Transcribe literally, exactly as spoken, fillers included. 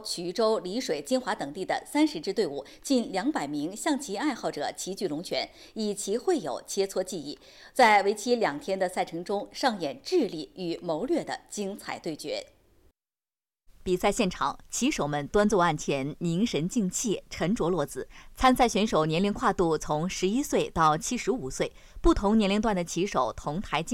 衢州、丽水、金华等地的三十支队伍，近两百名象棋爱好者齐聚龙泉，以棋会友，切磋技艺，在为期两天的赛程中上演智力与谋略的精彩对决。比赛现场，棋手们端坐案前，凝神静气，沉着落子。参赛选手年龄跨度从十一岁到七十五岁，不同年龄段的棋手同台竞